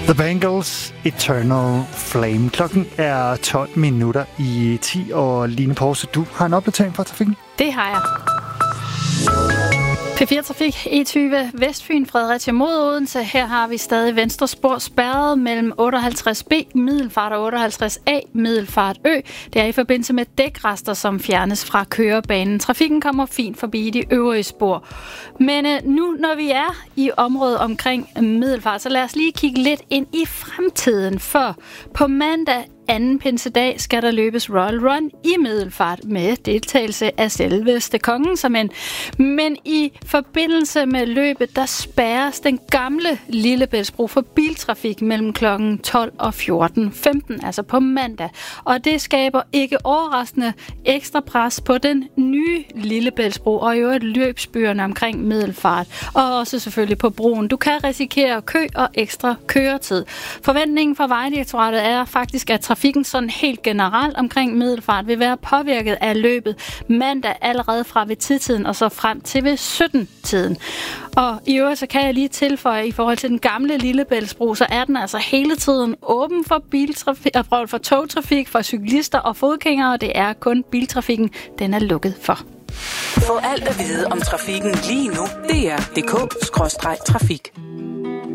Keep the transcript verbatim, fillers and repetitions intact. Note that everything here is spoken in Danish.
The Bangles, Eternal Flame. Klokken er tolv minutter i ti, og Line Porse, du har en opdatering fra trafikken? Det har jeg. P fire Trafik, E tyve Vestfyn, Fredericia mod Odense. Her har vi stadig venstre spor spærret mellem otteoghalvtreds B, Middelfart og otteoghalvtreds A, Middelfart Ø. Det er i forbindelse med dækrester, som fjernes fra kørebanen. Trafikken kommer fint forbi de øvrige spor. Men nu, når vi er i området omkring Middelfart, så lad os lige kigge lidt ind i fremtiden. For på mandag anden pinsedag skal der løbes Royal Run i Middelfart med deltagelse af selveste kongen som en. Men i forbindelse med løbet, der spærres den gamle Lillebæltsbro for biltrafik mellem klokken tolv og fjorten femten, altså på mandag. Og det skaber ikke overraskende ekstra pres på den nye Lillebæltsbro og i øvrigt løbsbyerne omkring Middelfart. Og også selvfølgelig på broen. Du kan risikere kø og ekstra køretid. Forventningen fra Vejdirektoratet er faktisk, at trafikken sådan helt generelt omkring Middelfart vil være påvirket af løbet mandag allerede fra ved tidtiden og så frem til ved sytten-tiden. Og i øvrigt så kan jeg lige tilføje, i forhold til den gamle Lillebæltsbro, så er den altså hele tiden åben for biltrafik, for togtrafik, for cyklister og fodgængere, og det er kun biltrafikken, den er lukket for. Få alt at vide om trafikken lige nu. D R punktum d k skråstreg trafik.